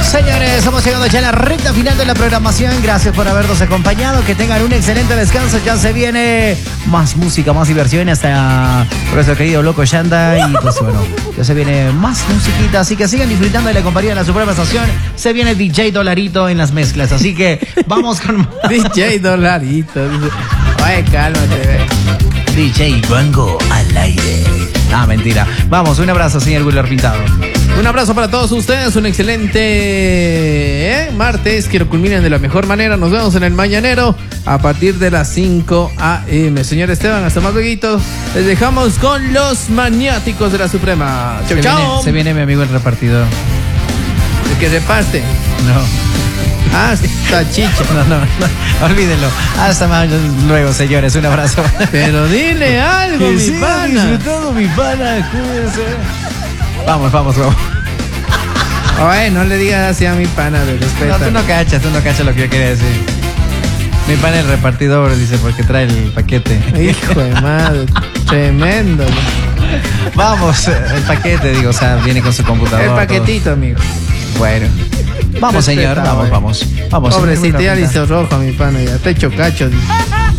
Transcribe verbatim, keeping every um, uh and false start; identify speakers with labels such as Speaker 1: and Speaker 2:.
Speaker 1: Señores, estamos llegando ya a la recta final de la programación. Gracias por habernos acompañado. Que tengan un excelente descanso. Ya se viene más música, más diversión hasta por nuestro querido Loco Yanda. Y pues bueno, ya se viene más musiquita. Así que sigan disfrutando de la compañía de la Suprema Estación. Se viene D J Dolarito en las mezclas. Así que vamos con
Speaker 2: D J Dolarito. Ay, cálmate.
Speaker 1: D J Wango al aire. Ah, mentira. Vamos, un abrazo, señor Guller Pintado.
Speaker 2: Un abrazo para todos ustedes, un excelente ¿eh? martes, que lo culminen de la mejor manera. Nos vemos en el mañanero a partir de las cinco a eme Señor Esteban, hasta más luego. Les dejamos con los maniáticos de la Suprema. Chau,
Speaker 1: se
Speaker 2: chau.
Speaker 1: Viene, se viene mi amigo el repartidor.
Speaker 2: ¿El que se paste?
Speaker 1: No.
Speaker 2: Ah, está chicha.
Speaker 1: No, no, no, olvídenlo. Hasta más luego, señores. Un abrazo.
Speaker 2: Pero dile algo,
Speaker 1: que
Speaker 2: mi
Speaker 1: sigan
Speaker 2: pana.
Speaker 1: disfrutando, mi pana. Cuídense. Vamos, vamos, vamos.
Speaker 2: Oye, no le digas así a mi pana, de respeto.
Speaker 1: No, tú no cachas, tú no cachas lo que yo quería decir. Mi pana el repartidor, dice, porque trae el paquete.
Speaker 2: Hijo de madre, tremendo.
Speaker 1: Vamos, el paquete, digo, o sea, viene con su computadora.
Speaker 2: El paquetito, todo. Amigo.
Speaker 1: Bueno. Vamos, señor, vamos, vamos. Vamos.
Speaker 2: Pobrecito, ya le hizo rojo a mi pana, ya te hecho cacho.